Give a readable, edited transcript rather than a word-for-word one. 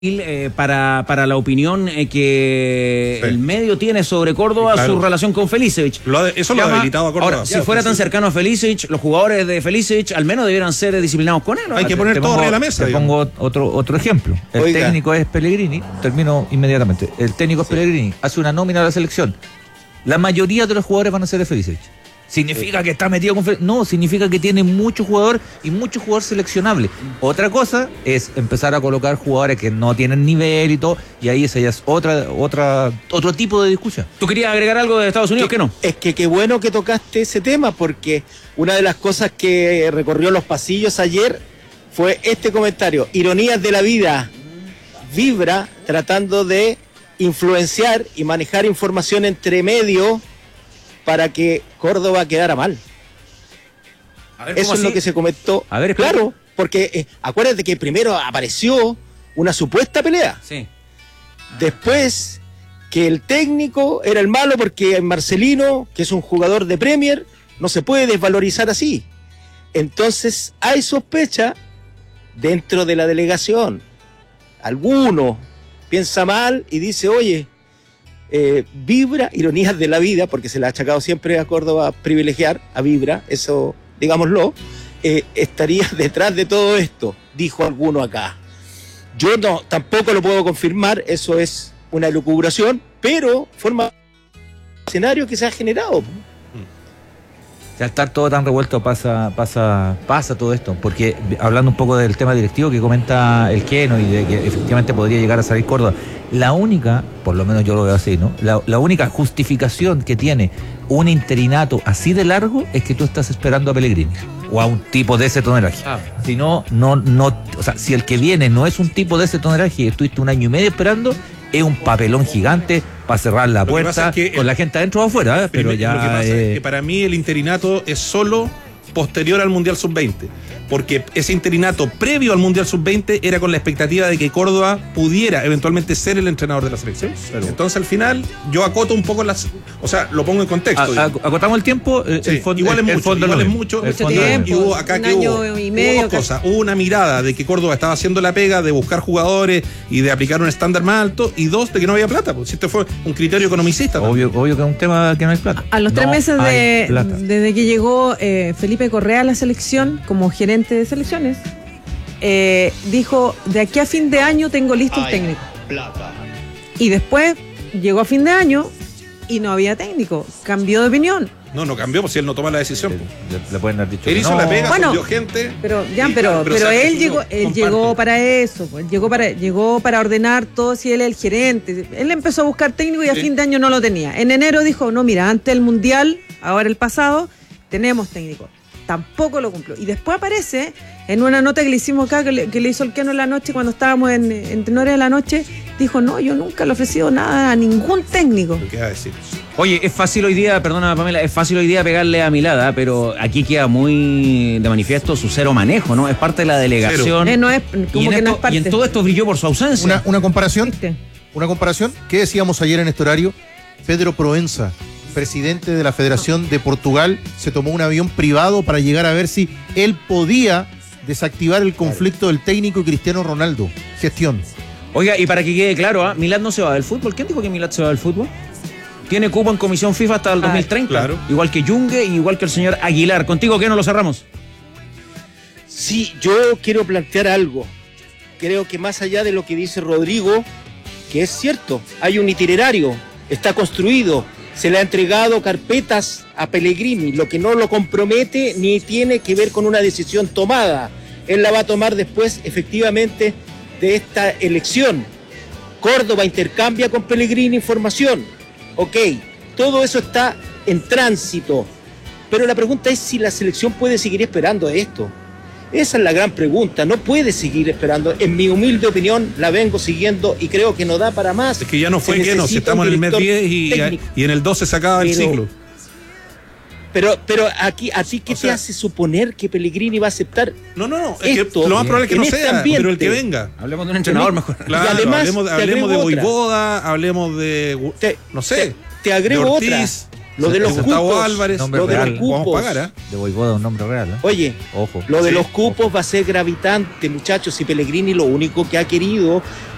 para la opinión que Sí. el medio tiene sobre Córdoba, Claro. su relación con Felicevich. Eso lo ha habilitado a Córdoba. Ahora, si fuera tan cercano a Felicevich, los jugadores de Felicevich al menos debieran ser disciplinados con él. Hay que poner todo arriba de la mesa. Te digamos. pongo otro ejemplo. El Oiga. técnico es Pellegrini, termino inmediatamente. El técnico es Pellegrini, hace una nómina a la selección. La mayoría de los jugadores van a ser de Felicevich. ¿Significa que está metido con Felicevich? No, significa que tiene mucho jugador y mucho jugador seleccionable. Otra cosa es empezar a colocar jugadores que no tienen nivel y todo, y ahí esa ya es otro tipo de discusión. ¿Tú querías agregar algo de Estados Unidos? ¿Qué no? Es que qué bueno que tocaste ese tema, porque una de las cosas que recorrió los pasillos ayer fue este comentario: ironías de la vida. Vibra tratando de influenciar y manejar información entre medios para que Córdoba quedara mal. A ver, Eso ¿cómo es lo así? que se comentó. A ver, explica. Claro, porque acuérdate que primero apareció una supuesta pelea. Sí. Después que el técnico era el malo porque Marcelino, que es un jugador de Premier, no se puede desvalorizar así. Entonces hay sospecha dentro de la delegación. Alguno piensa mal y dice, oye, Vibra, ironías de la vida, porque se le ha achacado siempre a Córdoba privilegiar a Vibra, eso digámoslo, estaría detrás de todo esto, dijo alguno acá. Yo no, tampoco lo puedo confirmar, eso es una elucubración, pero forma un escenario que se ha generado. Al estar todo tan revuelto pasa todo esto, porque hablando un poco del tema directivo que comenta el Keno y de que efectivamente podría llegar a salir Córdoba, la única, por lo menos yo lo veo así, ¿no? La única justificación que tiene un interinato así de largo es que tú estás esperando a Pellegrini o a un tipo de ese tonelaje. Si no, o sea, si el que viene no es un tipo de ese tonelaje y estuviste un año y medio esperando, es un papelón gigante para cerrar la puerta es que con la gente adentro o afuera, pero ya... Lo que pasa es que para mí el interinato es solo posterior al Mundial Sub-20, porque ese interinato previo al Mundial Sub-20 era con la expectativa de que Córdoba pudiera eventualmente ser el entrenador de la selección. Entonces al final yo acoto un poco o sea, lo pongo en contexto. Acotamos el tiempo, Sí, igual es mucho. El fondo tiempo. Y hubo acá Un que año hubo y medio, dos cosas. Hubo una mirada de que Córdoba estaba haciendo la pega de buscar jugadores y de aplicar un estándar más alto, y dos, de que no había plata. Pues este fue un criterio economicista. Obvio que es un tema que no hay plata. A los 3 No meses hay plata. desde que llegó Felipe Correa a la selección como gerente de selecciones, dijo, de aquí a fin de año tengo listo el técnico. Y después llegó a fin de año y no había técnico. Cambió de opinión. No cambió, pues si él no toma la decisión. Le pueden haber dicho Él que hizo no. la pega, Bueno, sondió gente. Pero ¿sabes? él Yo llegó comparto. para eso, pues, llegó para ordenar todo, si él es el gerente. Él empezó a buscar técnico y a Sí. fin de año no lo tenía. En enero dijo, no, mira, antes del Mundial, ahora el pasado, tenemos técnico. Tampoco lo cumplió. Y después aparece en una nota que le hicimos acá, que le hizo el Keno en la noche, cuando estábamos en Tenores de la Noche, dijo, no, yo nunca le he ofrecido nada a ningún técnico. ¿Qué va a decir? Oye, es fácil hoy día, perdona Pamela, es fácil hoy día pegarle a Milada, pero aquí queda muy de manifiesto su cero manejo, ¿no? Es parte de la delegación. No es, y, como en que no esto, es parte. y en todo esto brilló por su ausencia. Una comparación. ¿Viste? Una comparación. ¿Qué decíamos ayer en este horario? Pedro Proenza, presidente de la Federación de Portugal, se tomó un avión privado para llegar a ver si él podía desactivar el conflicto del técnico y Cristiano Ronaldo. Gestión. Oiga, y para que quede claro, Milad no se va del fútbol. ¿Quién dijo que Milad se va del fútbol? Tiene cupo en Comisión FIFA hasta el 2030. Claro. Igual que Yungue y igual que el señor Aguilar. Contigo, ¿qué no lo cerramos? Sí, yo quiero plantear algo. Creo que más allá de lo que dice Rodrigo, que es cierto, hay un itinerario, está construido, se le ha entregado carpetas a Pellegrini, lo que no lo compromete ni tiene que ver con una decisión tomada. Él la va a tomar después, efectivamente, de esta elección. Córdoba intercambia con Pellegrini información. Ok, todo eso está en tránsito. Pero la pregunta es si la selección puede seguir esperando esto. Esa es la gran pregunta. No puede seguir esperando. En mi humilde opinión, la vengo siguiendo y creo que no da para más. Es que ya no fue Se que no, si necesita estamos en el mes un 10 director técnico. y en el 12 se acaba el Pero- ciclo. Pero aquí, ¿a ti qué O sea- te hace suponer que Pellegrini va a aceptar? No, es Esto, que lo más probable es que en no este sea, ambiente. pero el que venga. Hablemos de un entrenador mejor. Claro, Y además, hablemos te de agrego otra. Voivoda, hablemos de, no sé, Te agrego de otra. Ortiz, Lo de los Gustavo cupos. Álvarez, Nombre Lo de real. los vamos a cupos. pagar, ¿eh? De Voivoda, un nombre real, ¿eh? Oye, Ojo. lo de Sí, los cupos va a ser gravitante, muchachos. Y Pellegrini lo único que ha querido